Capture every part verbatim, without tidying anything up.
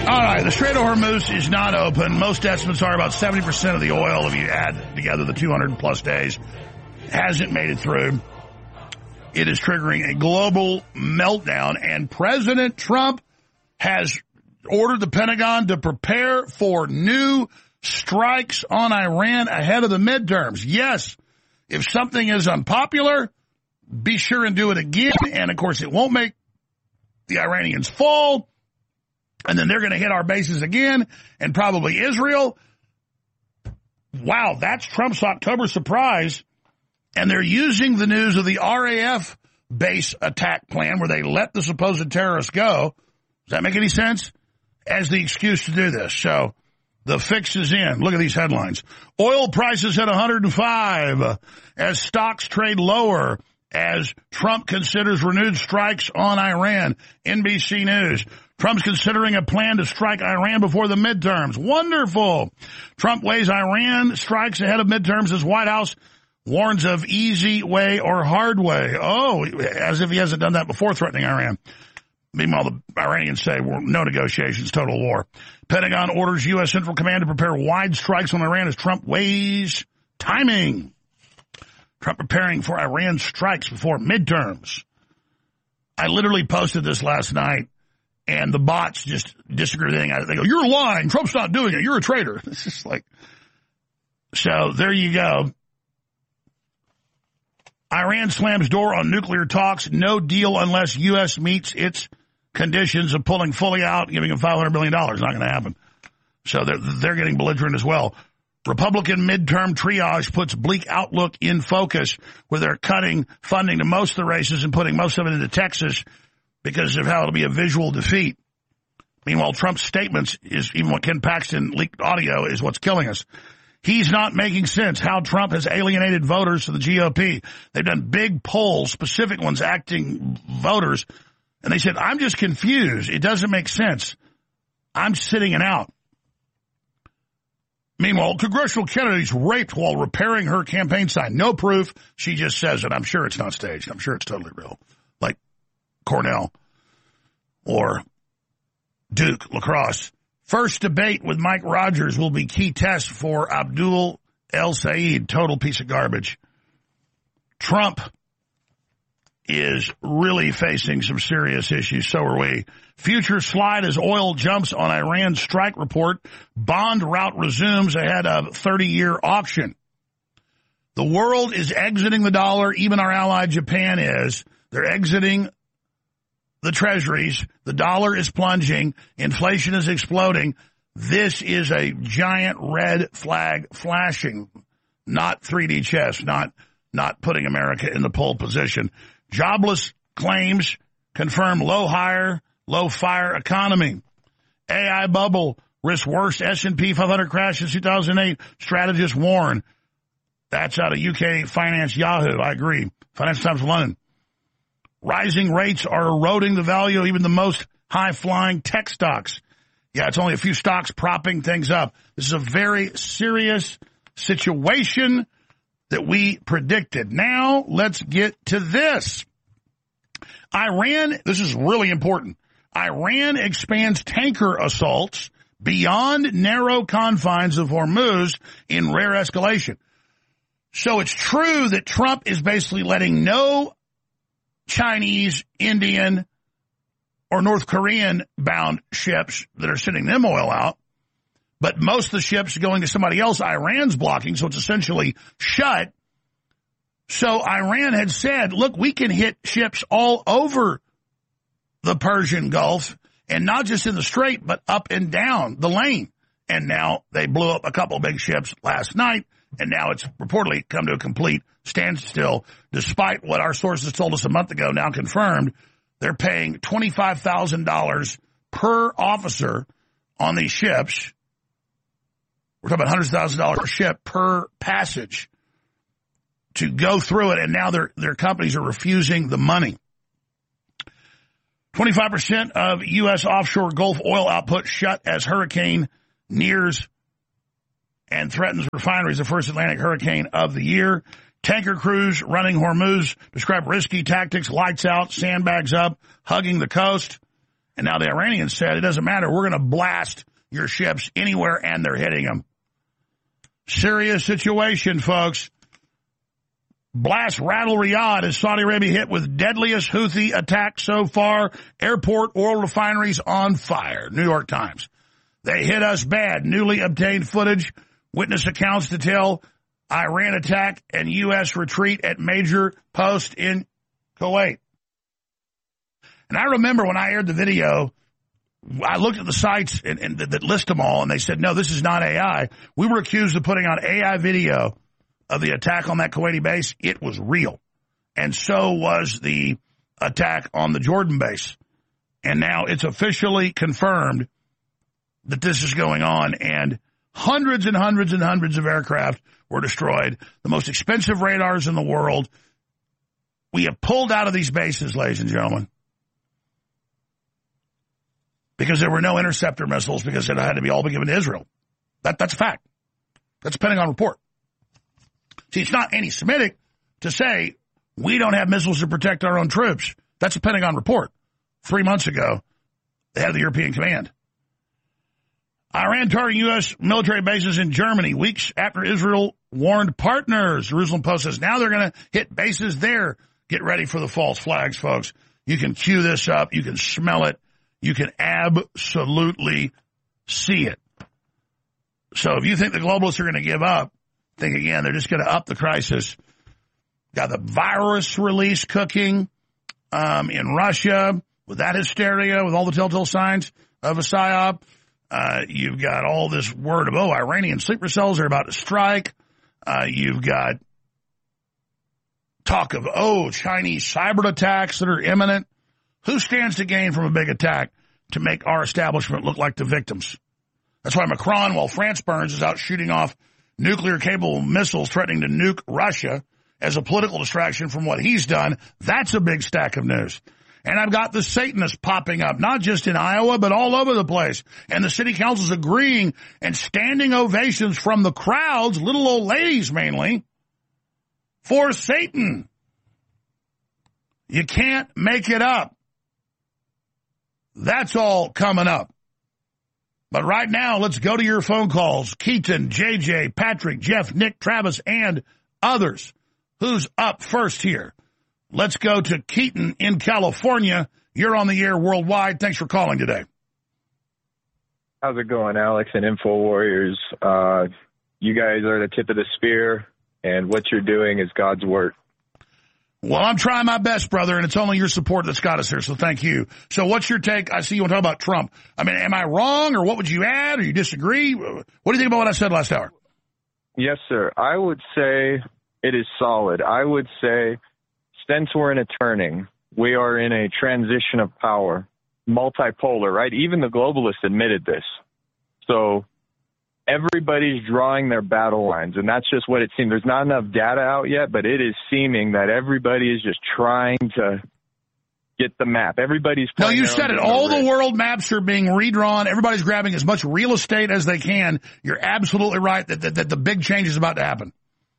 All right, the Strait of Hormuz is not open. Most estimates are about seventy percent of the oil, if you add together the two hundred plus days, hasn't made it through. It is triggering a global meltdown, and President Trump has ordered the Pentagon to prepare for new strikes on Iran ahead of the midterms. Yes, if something is unpopular, be sure and do it again. And, of course, it won't make the Iranians fall. And then they're going to hit our bases again, and probably Israel. Wow, that's Trump's October surprise. And they're using the news of the R A F base attack plan where they let the supposed terrorists go. Does that make any sense? As the excuse to do this. So the fix is in. Look at these headlines. Oil prices at one hundred five as stocks trade lower as Trump considers renewed strikes on Iran. N B C News. Trump's considering a plan to strike Iran before the midterms. Wonderful. Trump weighs Iran strikes ahead of midterms as White House warns of easy way or hard way. Oh, as if he hasn't done that before, threatening Iran. Meanwhile, the Iranians say, well, no negotiations, total war. Pentagon orders U S Central Command to prepare wide strikes on Iran as Trump weighs timing. Trump preparing for Iran strikes before midterms. I literally posted this last night, and the bots just disagree with anything. They go, you're lying. Trump's not doing it. You're a traitor. It's just like, so there you go. Iran slams door on nuclear talks. No deal unless U S meets its conditions of pulling fully out, giving them five hundred billion dollars. Not going to happen. So they're, they're getting belligerent as well. Republican midterm triage puts bleak outlook in focus, where they're cutting funding to most of the races and putting most of it into Texas because of how it'll be a visual defeat. Meanwhile, Trump's statements is, even what Ken Paxton leaked audio, is what's killing us. He's not making sense how Trump has alienated voters to the G O P. They've done big polls, specific ones, acting voters, and they said, I'm just confused. It doesn't make sense. I'm sitting it out. Meanwhile, congressional candidates raped while repairing her campaign sign. No proof. She just says it. I'm sure it's not staged. I'm sure it's totally real. Like Cornell or Duke lacrosse. First debate with Mike Rogers will be key test for Abdul El Sayed. Total piece of garbage. Trump is really facing some serious issues. So are we. Future slide as oil jumps on Iran's strike report. Bond route resumes ahead of thirty-year auction. The world is exiting the dollar. Even our ally Japan is. They're exiting the treasuries. The dollar is plunging. Inflation is exploding. This is a giant red flag flashing, not three D chess, not, not putting America in the pole position. Jobless claims confirm low hire, low fire economy. A I bubble risks worst S and P five hundred crash since two thousand eight. Strategists warn. That's out of U K Finance Yahoo. I agree. Financial Times London. Rising rates are eroding the value of even the most high-flying tech stocks. Yeah, it's only a few stocks propping things up. This is a very serious situation that we predicted. Now, let's get to this. Iran, this is really important. Iran expands tanker assaults beyond narrow confines of Hormuz in rare escalation. So it's true that Trump is basically letting no Chinese, Indian, or North Korean bound ships that are sending them oil out. But most of the ships are going to somebody else. Iran's blocking, so it's essentially shut. So Iran had said, look, we can hit ships all over the Persian Gulf, and not just in the Strait, but up and down the lane. And now they blew up a couple of big ships last night, and now it's reportedly come to a complete standstill, despite what our sources told us a month ago, now confirmed. They're paying twenty-five thousand dollars per officer on these ships. We're talking about one hundred thousand dollars per ship per passage to go through it, and now their their companies are refusing the money. twenty-five percent of U S offshore Gulf oil output shut as hurricane nears and threatens refineries, the first Atlantic hurricane of the year. Tanker crews running Hormuz describe risky tactics, lights out, sandbags up, hugging the coast. And now the Iranians said, it doesn't matter. We're going to blast your ships anywhere, and they're hitting them. Serious situation, folks. Blast rattle Riyadh as Saudi Arabia hit with deadliest Houthi attack so far. Airport, oil refineries on fire. New York Times. They hit us bad. Newly obtained footage. Witness accounts detail Iran attack and U S retreat at major post in Kuwait. And I remember when I aired the video, I looked at the sites and, and that list them all, and they said, no, this is not A I. We were accused of putting on A I video of the attack on that Kuwaiti base. It was real. And so was the attack on the Jordan base. And now it's officially confirmed that this is going on, and hundreds and hundreds and hundreds of aircraft were destroyed, the most expensive radars in the world. We have pulled out of these bases, ladies and gentlemen, because there were no interceptor missiles, because it had to be all be given to Israel. That, that's a fact. That's a Pentagon report. See, it's not anti-Semitic to say we don't have missiles to protect our own troops. That's a Pentagon report. Three months ago, they had the European Command. Iran targeting U S military bases in Germany weeks after Israel warned partners. Jerusalem Post says now they're going to hit bases there. Get ready for the false flags, folks. You can cue this up. You can smell it. You can absolutely see it. So if you think the globalists are going to give up, think again. They're just going to up the crisis. Got the virus release cooking um, in Russia with that hysteria, with all the telltale signs of a psyop. Uh, you've got all this word of, oh, Iranian sleeper cells are about to strike. Uh, you've got talk of, oh, Chinese cyber attacks that are imminent. Who stands to gain from a big attack to make our establishment look like the victims? That's why Macron, while France burns, is out shooting off nuclear-capable missiles threatening to nuke Russia as a political distraction from what he's done. That's a big stack of news. And I've got the Satanists popping up, not just in Iowa, but all over the place. And the city council's agreeing, and standing ovations from the crowds, little old ladies mainly, for Satan. You can't make it up. That's all coming up. But right now, let's go to your phone calls. Keaton, J J, Patrick, Jeff, Nick, Travis, and others. Who's up first here? Let's go to Keaton in California. You're on the air worldwide. Thanks for calling today. How's it going, Alex and Info Warriors? Uh, you guys are the tip of the spear, and what you're doing is God's work. Well, I'm trying my best, brother, and it's only your support that's got us here, so thank you. So what's your take? I see you want to talk about Trump. I mean, am I wrong, or what would you add, or you disagree? What do you think about what I said last hour? Yes, sir. I would say it is solid. I would say since we're in a turning, we are in a transition of power, multipolar, right? Even the globalists admitted this. So everybody's drawing their battle lines, and that's just what it seems. There's not enough data out yet, but it is seeming that everybody is just trying to get the map. Everybody's No, you said it. All the world maps are being redrawn. Everybody's grabbing as much real estate as they can. You're absolutely right that, that, that the big change is about to happen.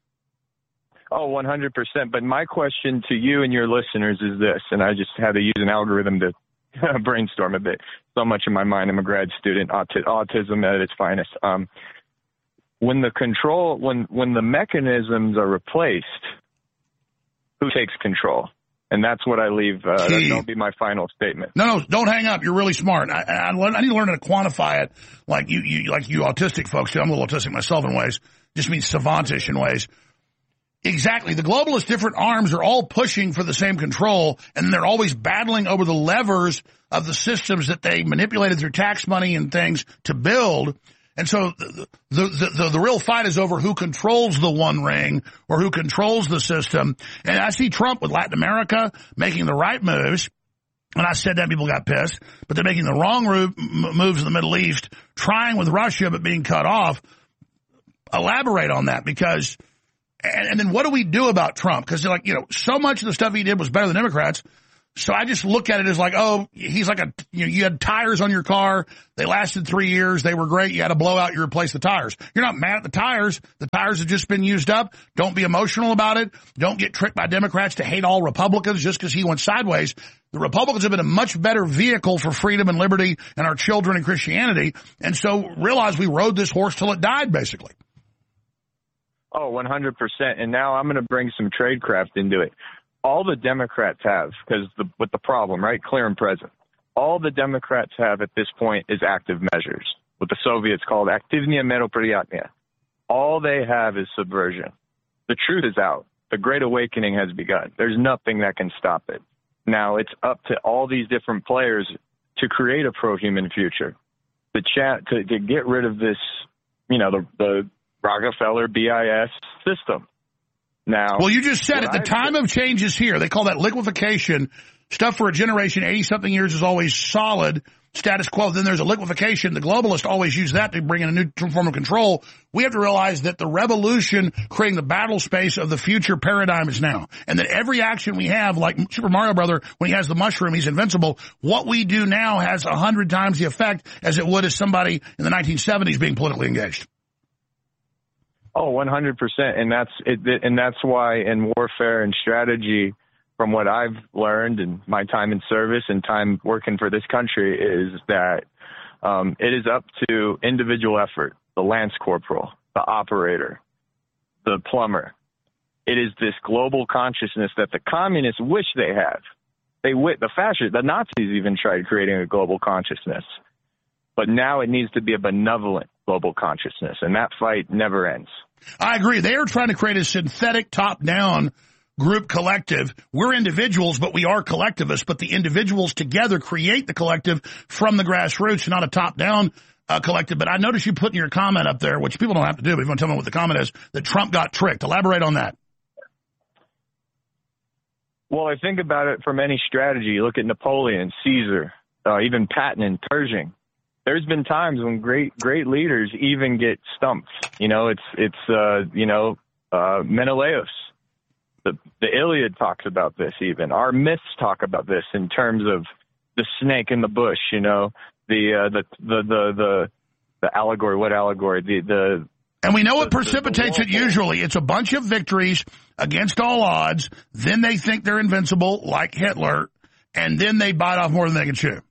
Oh, one hundred percent. But my question to you and your listeners is this, and I just had to use an algorithm to brainstorm a bit. So much in my mind. I'm a grad student, aut- autism at its finest. Um, when the control, when when the mechanisms are replaced, who takes control? And that's what I leave. Uh, that'll be my final statement. No, no, don't hang up. You're really smart. I, I, I need to learn how to quantify it, like you, you, like you autistic folks do. I'm a little autistic myself in ways. Just means savantish in ways. Exactly. The globalist different arms are all pushing for the same control, and they're always battling over the levers of the systems that they manipulated through tax money and things to build. And so the, the, the, the real fight is over who controls the one ring or who controls the system. And I see Trump with Latin America making the right moves. And I said that, people got pissed. But they're making the wrong moves in the Middle East, trying with Russia but being cut off. Elaborate on that, because... And, and then what do we do about Trump? Because, like, you know, so much of the stuff he did was better than Democrats. So I just look at it as like, oh, he's like a, you know, you had tires on your car. They lasted three years. They were great. You had a blowout. You replaced the tires. You're not mad at the tires. The tires have just been used up. Don't be emotional about it. Don't get tricked by Democrats to hate all Republicans just because he went sideways. The Republicans have been a much better vehicle for freedom and liberty and our children and Christianity. And so realize we rode this horse till it died, basically. Oh, one hundred percent. And now I'm going to bring some tradecraft into it. All the Democrats have, because the, with the problem, right, clear and present, all the Democrats have at this point is active measures, what the Soviets called aktivnaya meropryatnaya. All they have is subversion. The truth is out. The Great Awakening has begun. There's nothing that can stop it. Now it's up to all these different players to create a pro-human future, the chat to, to get rid of this, you know, the, the Rockefeller B I S system. Now, well, you just said it. The time of change is here. They call that liquefaction. Stuff for a generation, eighty-something years is always solid, status quo. Then there's a liquefaction. The globalists always use that to bring in a new form of control. We have to realize that the revolution, creating the battle space of the future paradigm is now. And that every action we have, like Super Mario Brother, when he has the mushroom, he's invincible. What we do now has a hundred times the effect as it would as somebody in the nineteen seventies being politically engaged. Oh, one hundred percent. And that's it, and that's why in warfare and strategy, from what I've learned in my time in service and time working for this country, is that um, it is up to individual effort, the lance corporal, the operator, the plumber. It is this global consciousness that the communists wish they had. They the fascists, the Nazis even tried creating a global consciousness. But now it needs to be a benevolent global consciousness, and that fight never ends. I agree. They are trying to create a synthetic top-down group collective. We're individuals, but we are collectivists. But the individuals together create the collective from the grassroots, not a top-down uh, collective. But I noticed you put in your comment up there, which people don't have to do, but if you want to tell me what the comment is, that Trump got tricked. Elaborate on that. Well, I think about it from any strategy. You look at Napoleon, Caesar, uh, even Patton and Pershing. There's been times when great, great leaders even get stumped. You know, it's, it's, uh, you know, uh, Menelaus. The, the Iliad talks about this even. Our myths talk about this in terms of the snake in the bush, you know, the, uh, the, the, the, the, the allegory, what allegory? The, the, and we know what the, precipitates the, the it usually. It's a bunch of victories against all odds. Then they think they're invincible, like Hitler, and then they bite off more than they can chew.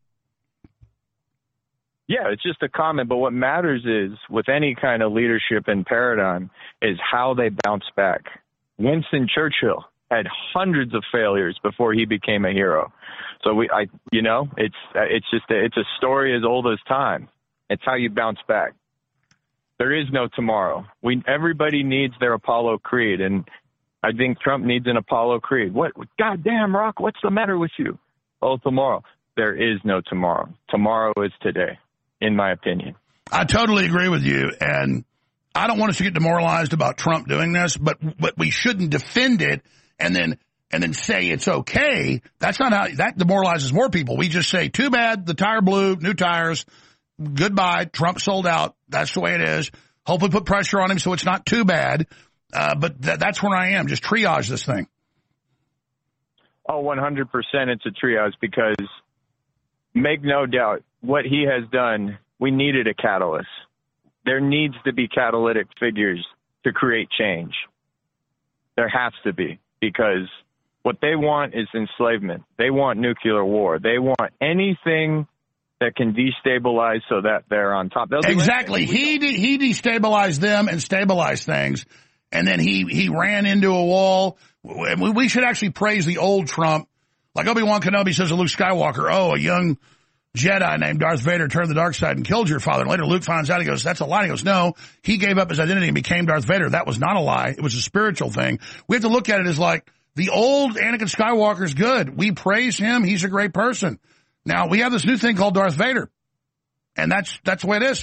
Yeah, it's just a comment, but what matters is, with any kind of leadership and paradigm, is how they bounce back. Winston Churchill had hundreds of failures before he became a hero. So we, I, you know, it's it's just a, it's a story as old as time. It's how you bounce back. There is no tomorrow. We everybody needs their Apollo Creed, and I think Trump needs an Apollo Creed. What? Goddamn, Rock, what's the matter with you? Oh, tomorrow. There is no tomorrow. Tomorrow is today. In my opinion. I totally agree with you, and I don't want us to get demoralized about Trump doing this, but but we shouldn't defend it and then and then say it's okay. That's not how that demoralizes more people. We just say, too bad, the tire blew, new tires, goodbye, Trump sold out. That's the way it is. Hopefully put pressure on him so it's not too bad. Uh, but th- that's where I am. Just triage this thing. Oh, one hundred percent it's a triage because make no doubt, what he has done, we needed a catalyst. There needs to be catalytic figures to create change. There has to be, because what they want is enslavement. They want nuclear war. They want anything that can destabilize so that they're on top. Exactly. He de- he destabilized them and stabilized things, and then he, he ran into a wall. We, we should actually praise the old Trump. Like Obi-Wan Kenobi says to Luke Skywalker, oh, a young Jedi named Darth Vader turned to the dark side and killed your father. And later Luke finds out, he goes, that's a lie. He goes, no, he gave up his identity and became Darth Vader. That was not a lie. It was a spiritual thing. We have to look at it as like, the old Anakin Skywalker is good. We praise him. He's a great person. Now, we have this new thing called Darth Vader. And that's that's the way it is.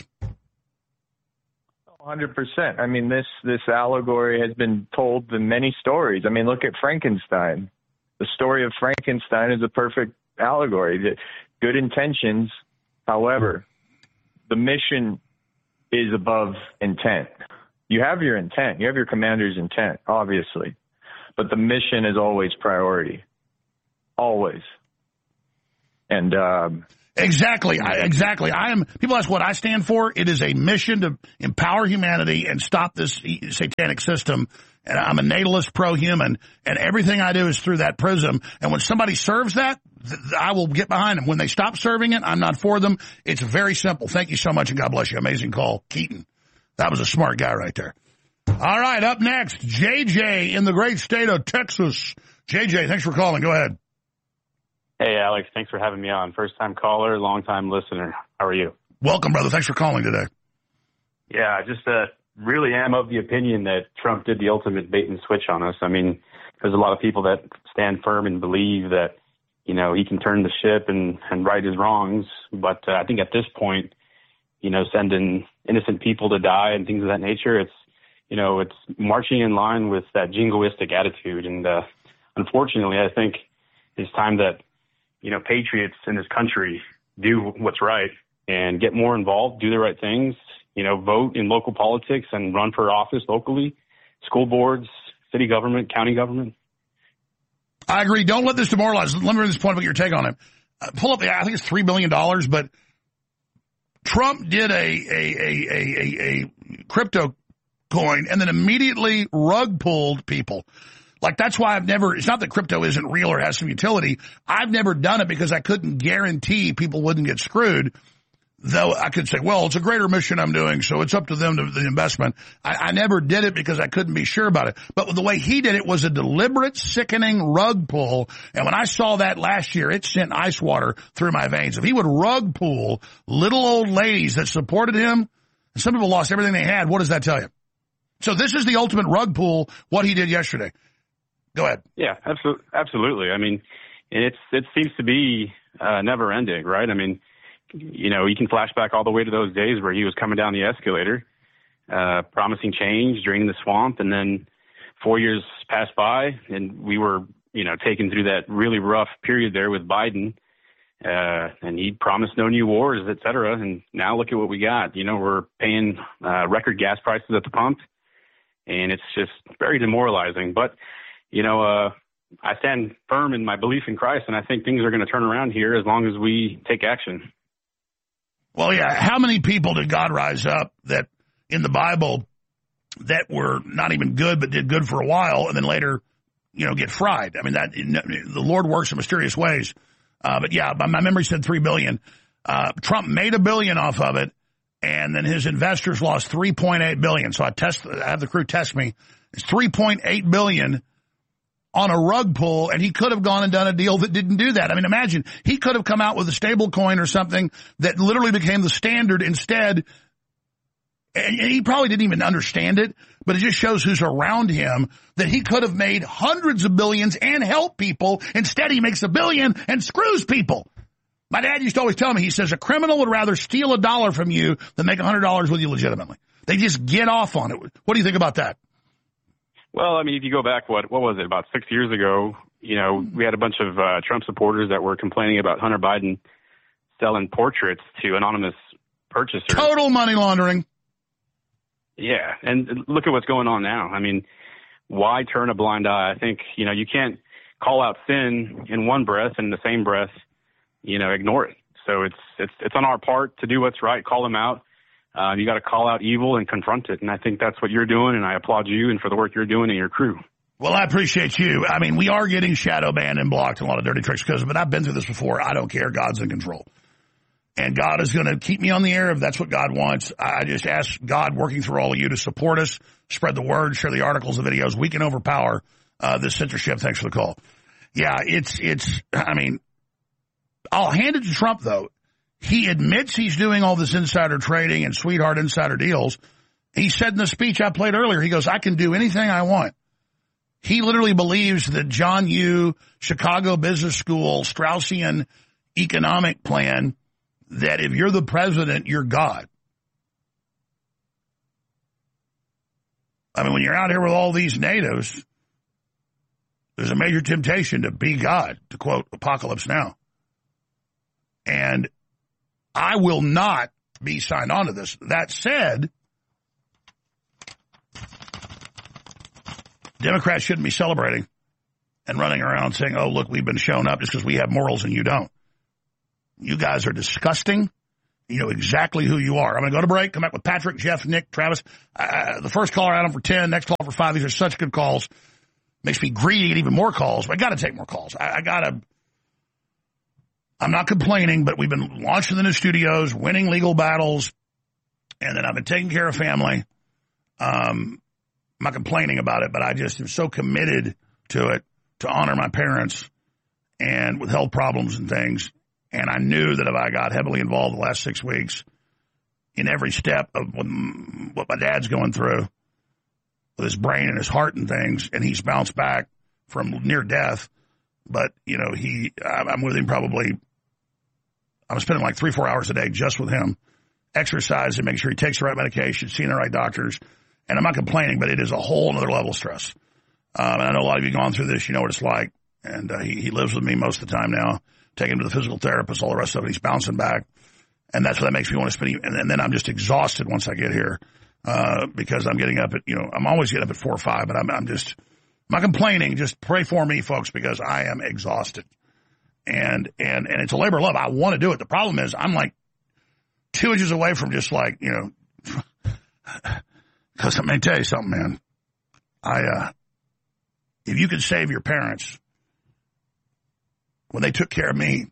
one hundred percent. I mean, this, this allegory has been told in many stories. I mean, look at Frankenstein. The story of Frankenstein is a perfect allegory. Good intentions, however, the mission is above intent. You have your intent. You have your commander's intent, obviously. But the mission is always priority. Always. And um, exactly, I, exactly. I am. People ask what I stand for. It is a mission to empower humanity and stop this satanic system. And I'm a natalist, pro-human, and everything I do is through that prism. And when somebody serves that, th- I will get behind them. When they stop serving it, I'm not for them. It's very simple. Thank you so much, and God bless you. Amazing call, Keaton. That was a smart guy right there. All right, up next, J J in the great state of Texas. J J, thanks for calling. Go ahead. Hey, Alex. Thanks for having me on. First-time caller, long-time listener. How are you? Welcome, brother. Thanks for calling today. Yeah, just uh, really am of the opinion that Trump did the ultimate bait and switch on us. I mean, there's a lot of people that stand firm and believe that, you know, he can turn the ship and, and right his wrongs. But uh, I think at this point, you know, sending innocent people to die and things of that nature, it's, you know, it's marching in line with that jingoistic attitude. And uh, unfortunately, I think it's time that, you know, patriots in this country do what's right and get more involved, do the right things, you know, vote in local politics and run for office locally, school boards, city government, county government. I agree. Don't let this demoralize. Let me bring this point about your take on it. Uh, pull up, I think it's three billion dollars, but Trump did a, a, a, a, a, a crypto coin and then immediately rug pulled people. Like, that's why I've never, it's not that crypto isn't real or has some utility. I've never done it because I couldn't guarantee people wouldn't get screwed. Though I could say, well, it's a greater mission I'm doing, so it's up to them to the investment. I, I never did it because I couldn't be sure about it. But the way he did it was a deliberate, sickening rug pull. And when I saw that last year, it sent ice water through my veins. If he would rug pull little old ladies that supported him, and some people lost everything they had, what does that tell you? So this is the ultimate rug pull, what he did yesterday. Go ahead. Yeah, absolutely. Absolutely. I mean, it's it seems to be uh, never ending, right? I mean, you know, you can flash back all the way to those days where he was coming down the escalator, uh, promising change, draining the swamp, and then four years passed by, and we were, you know, taken through that really rough period there with Biden, uh, and he promised no new wars, et cetera, and now look at what we got. You know, we're paying uh, record gas prices at the pump, and it's just very demoralizing. But, you know, uh, I stand firm in my belief in Christ, and I think things are going to turn around here as long as we take action. Well, yeah. How many people did God rise up that in the Bible that were not even good, but did good for a while and then later, you know, get fried? I mean, that the Lord works in mysterious ways. Uh, but yeah, my memory said three billion. Uh, Trump made a billion off of it, and then his investors lost three point eight billion. So I test, I have the crew test me. It's three point eight billion on a rug pull, and he could have gone and done a deal that didn't do that. I mean, imagine, he could have come out with a stable coin or something that literally became the standard instead, and he probably didn't even understand it, but it just shows who's around him, that he could have made hundreds of billions and helped people. Instead, he makes a billion and screws people. My dad used to always tell me, he says, a criminal would rather steal a dollar from you than make a hundred dollars with you legitimately. They just get off on it. What do you think about that? Well, I mean, if you go back, what what was it, about six years ago, you know, we had a bunch of uh, Trump supporters that were complaining about Hunter Biden selling portraits to anonymous purchasers. Total money laundering. Yeah, and look at what's going on now. I mean, why turn a blind eye? I think, you know, you can't call out sin in one breath and in the same breath, you know, ignore it. So it's it's it's on our part to do what's right, call them out. Uh, you got to call out evil and confront it. And I think that's what you're doing, and I applaud you and for the work you're doing and your crew. Well, I appreciate you. I mean, we are getting shadow banned and blocked and a lot of dirty tricks because of it. I've been through this before. I don't care. God's in control. And God is going to keep me on the air if that's what God wants. I just ask God, working through all of you, to support us, spread the word, share the articles, the videos. We can overpower uh, this censorship. Thanks for the call. Yeah, it's, it's, I mean, I'll hand it to Trump, though. He admits he's doing all this insider trading and sweetheart insider deals. He said in the speech I played earlier, he goes, I can do anything I want. He literally believes that John Yoo, Chicago Business School, Straussian economic plan, that if you're the president, you're God. I mean, when you're out here with all these natives, there's a major temptation to be God, to quote Apocalypse Now. And I will not be signed on to this. That said, Democrats shouldn't be celebrating and running around saying, oh, look, we've been shown up just because we have morals and you don't. You guys are disgusting. You know exactly who you are. I'm going to go to break, come back with Patrick, Jeff, Nick, Travis. Uh, the first caller out on for ten, next call for five. These are such good calls. Makes me greedy to get even more calls, but I got to take more calls. I, I got to. I'm not complaining, but we've been launching the new studios, winning legal battles, and then I've been taking care of family. Um, I'm not complaining about it, but I just am so committed to it to honor my parents and with health problems and things. And I knew that if I got heavily involved the last six weeks in every step of what my dad's going through with his brain and his heart and things, and he's bounced back from near death. But, you know, he, I'm with him probably, I'm spending like three, four hours a day just with him, exercising, making sure he takes the right medication, seeing the right doctors. And I'm not complaining, but it is a whole other level of stress. Um, and I know a lot of you gone through this, you know what it's like. And uh, he, he lives with me most of the time now, taking him to the physical therapist, all the rest of it. He's bouncing back. And that's what that makes me want to spend. And, and then I'm just exhausted once I get here uh, because I'm getting up at, you know, I'm always getting up at four or five, but I'm, I'm just, I'm not complaining. Just pray for me, folks, because I am exhausted. And, and, and it's a labor of love. I want to do it. The problem is I'm like two inches away from just like, you know, because let me tell you something, man. I, uh, if you could save your parents when they took care of me,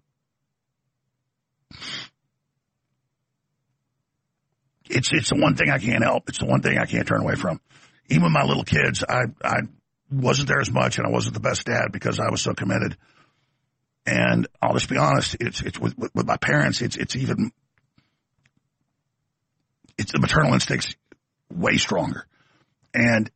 it's, it's the one thing I can't help. It's the one thing I can't turn away from. Even with my little kids, I, I wasn't there as much and I wasn't the best dad because I was so committed. And I'll just be honest, it's, it's with, with my parents, it's, it's even, it's the maternal instinct's way stronger. And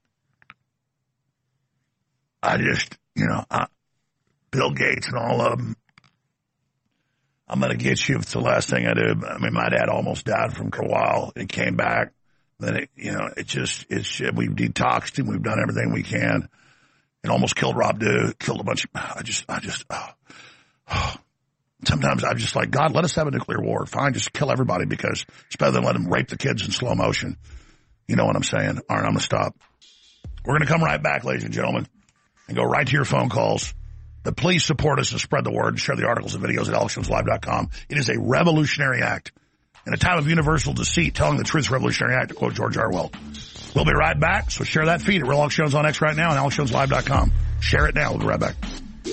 I just, you know, I, Bill Gates and all of them, I'm going to get you if it's the last thing I do. I mean, my dad almost died from for a while and came back. Then, it, you know, it just, it's, we've detoxed him. We've done everything we can. It almost killed Rob Dew, killed a bunch of, I just, I just, oh, oh. Sometimes I'm just like, God, let us have a nuclear war. Fine, just kill everybody because it's better than let them rape the kids in slow motion. You know what I'm saying? All right, I'm going to stop. We're going to come right back, ladies and gentlemen, and go right to your phone calls. But please support us and spread the word and share the articles and videos at alex jones live dot com. It is a revolutionary act. In a time of universal deceit, telling the truth is a revolutionary act, to quote George Orwell. We'll be right back, so share that feed at Real Alex Jones on X right now and alex jones live dot com. Share it now. We'll be right back.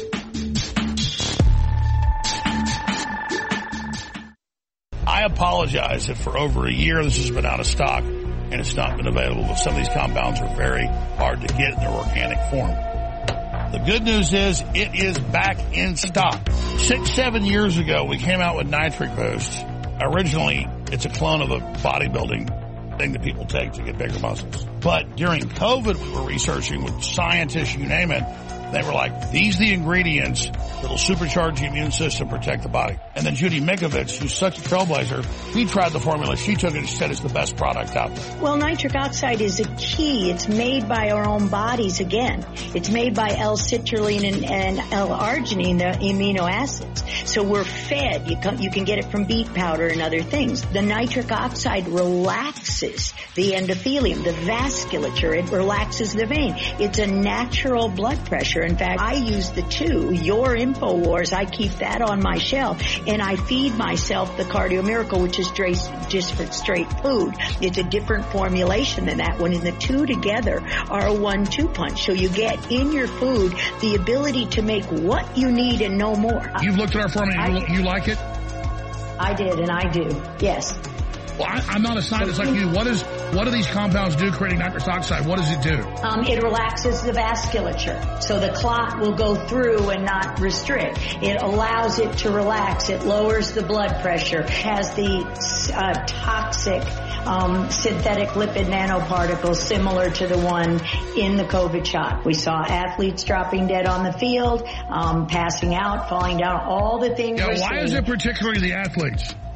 I apologize if for over a year this has been out of stock and it's not been available, but some of these compounds are very hard to get in their organic form. The good news is it is back in stock. Six, seven years ago, we came out with Nitric Boost. Originally, it's a clone of a bodybuilding thing that people take to get bigger muscles. But during COVID, we were researching with scientists, you name it. They were like, these are the ingredients that'll supercharge the immune system, protect the body. And then Judy Mikovits, who's such a trailblazer, she tried the formula. She took it and said it's the best product out there. Well, nitric oxide is a key. It's made by our own bodies again. It's made by L-citrulline and, and L-arginine, the amino acids. So we're fed. You can, you can get it from beet powder and other things. The nitric oxide relaxes the endothelium, the vasculature. It relaxes the vein. It's a natural blood pressure. In fact, I use the two, your InfoWars, I keep that on my shelf, and I feed myself the Cardio Miracle, which is just for straight food. It's a different formulation than that one, and the two together are a one two punch. So you get in your food the ability to make what you need and no more. You've looked at our formula, you, you like it? I did, and I do, yes. Well, I, I'm not a scientist like you. What is what do these compounds do creating nitrous oxide? What does it do? Um, it relaxes the vasculature. So the clot will go through and not restrict. It allows it to relax. It lowers the blood pressure. It has the uh, toxic um, synthetic lipid nanoparticles similar to the one in the COVID shot. We saw athletes dropping dead on the field, um, passing out, falling down, all the things. Yeah, we're why seeing. is it particularly the athletes?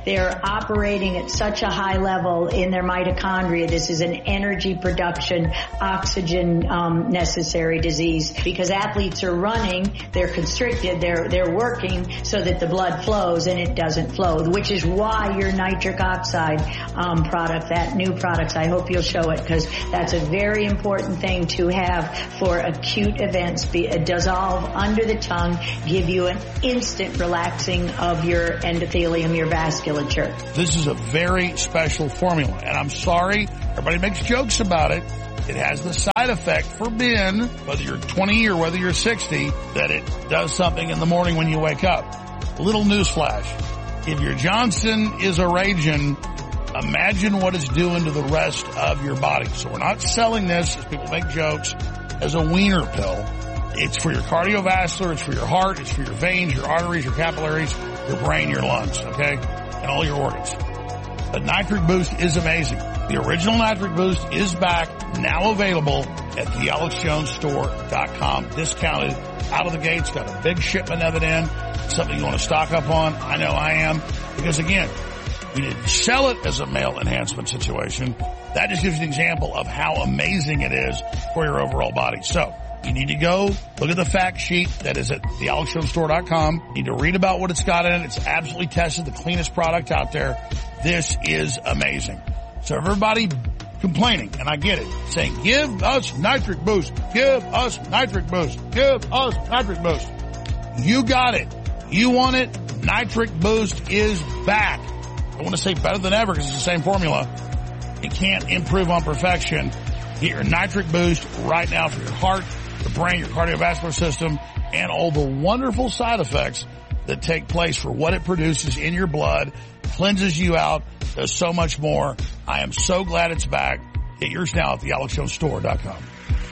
They're operating at such a high level in their mitochondria. This is an energy production, oxygen um, necessary disease because athletes are running, they're constricted, they're they're working so that the blood flows and it doesn't flow, which is why your nitric oxide um, product, that new product, I hope you'll show it because that's a very important thing to have for acute events. Be, uh, dissolve under the tongue, give you an instant relaxing of your endothelium, your vasculature. This is a very special formula, and I'm sorry, everybody makes jokes about it. It has the side effect for men, whether you're twenty or whether you're sixty, that it does something in the morning when you wake up. Little newsflash. If your Johnson is a raging, imagine what it's doing to the rest of your body. So we're not selling this, as people make jokes, as a wiener pill. It's for your cardiovascular, it's for your heart, it's for your veins, your arteries, your capillaries, your brain, your lungs, okay? And all your organs. The Nitric Boost is amazing. The original Nitric Boost is back, now available at the alex jones store dot com. Discounted out of the gates, got a big shipment of it in. Something you want to stock up on. I know I am. Because again, we didn't sell it as a male enhancement situation. That just gives you an example of how amazing it is for your overall body. So, you need to go look at the fact sheet that is at the alex jones store dot com. You need to read about what it's got in it. It's absolutely tested, the cleanest product out there. This is amazing. So everybody complaining, and I get it, saying, give us Nitric Boost, give us Nitric Boost, give us Nitric Boost. You got it. You want it. Nitric Boost is back. I want to say better than ever because it's the same formula. It can't improve on perfection. Get your Nitric Boost right now for your heart, your brain, your cardiovascular system, and all the wonderful side effects that take place for what it produces in your blood, cleanses you out, does so much more. I am so glad it's back. Get yours now at the alex jones store dot com.